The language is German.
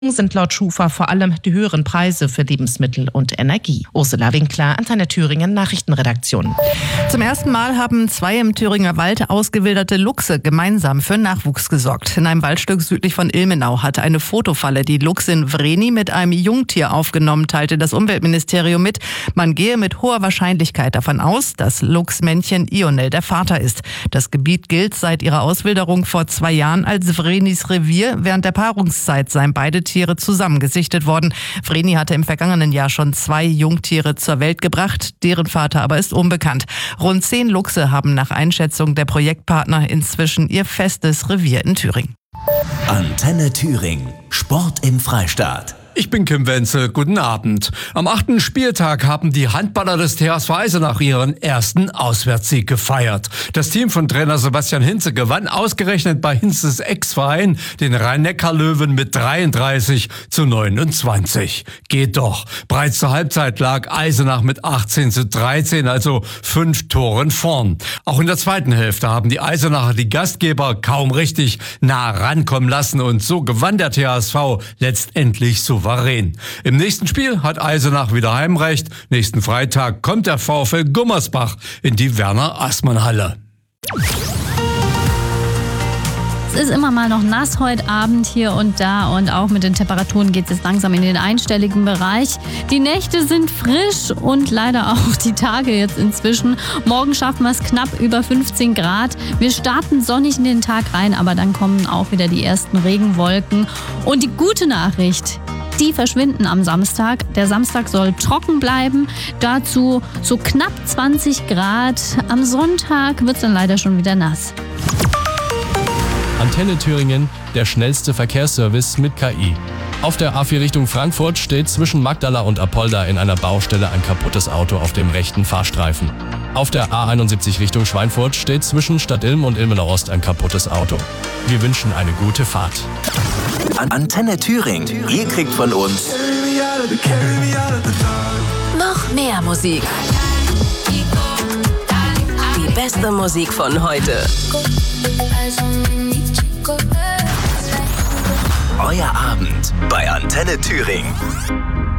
sind laut Schufa vor allem die höheren Preise für Lebensmittel und Energie. Ursula Winkler, Antenne Thüringen Nachrichtenredaktion. Zum ersten Mal haben 2 im Thüringer Wald ausgewilderte Luchse gemeinsam für Nachwuchs gesorgt. In einem Waldstück südlich von Ilmenau hatte eine Fotofalle die Luchsin Vreni mit einem Jungtier aufgenommen, teilte das Umweltministerium mit. Man gehe mit hoher Wahrscheinlichkeit davon aus, dass Luchsmännchen Ionel der Vater ist. Das Gebiet gilt seit ihrer Auswilderung vor 2 Jahren als Vrenis Revier. Während der Paarungszeit seien beide Tiere zusammen gesichtet worden. Vreni hatte im vergangenen Jahr schon 2 Jungtiere zur Welt gebracht. Deren Vater aber ist unbekannt. Rund 10 Luchse haben nach Einschätzung der Projektpartner inzwischen ihr festes Revier in Thüringen. Antenne Thüringen. Sport im Freistaat. Ich bin Kim Wenzel, guten Abend. Am 8. Spieltag haben die Handballer des THSV Eisenach ihren ersten Auswärtssieg gefeiert. Das Team von Trainer Sebastian Hinze gewann ausgerechnet bei Hinzes Ex-Verein, den Rhein-Neckar-Löwen, mit 33:29. Geht doch. Bereits zur Halbzeit lag Eisenach mit 18:13, also 5 Toren vorn. Auch in der zweiten Hälfte haben die Eisenacher die Gastgeber kaum richtig nah rankommen lassen und so gewann der THSV letztendlich souverän. Im nächsten Spiel hat Eisenach wieder Heimrecht. Nächsten Freitag kommt der VfL Gummersbach in die Werner-Assmann-Halle. Es ist immer mal noch nass heute Abend hier und da und auch mit den Temperaturen geht es jetzt langsam in den einstelligen Bereich. Die Nächte sind frisch und leider auch die Tage jetzt inzwischen. Morgen schaffen wir es knapp über 15 Grad. Wir starten sonnig in den Tag rein, aber dann kommen auch wieder die ersten Regenwolken. Und die gute Nachricht: die verschwinden am Samstag. Der Samstag soll trocken bleiben. Dazu so knapp 20 Grad. Am Sonntag wird es dann leider schon wieder nass. Antenne Thüringen, der schnellste Verkehrsservice mit KI. Auf der A4 Richtung Frankfurt steht zwischen Magdala und Apolda in einer Baustelle ein kaputtes Auto auf dem rechten Fahrstreifen. Auf der A71 Richtung Schweinfurt steht zwischen Stadtilm und Ilmenau Ost ein kaputtes Auto. Wir wünschen eine gute Fahrt. Antenne Thüringen. Ihr kriegt von uns noch mehr Musik. Die beste Musik von heute. Euer Abend bei Antenne Thüringen.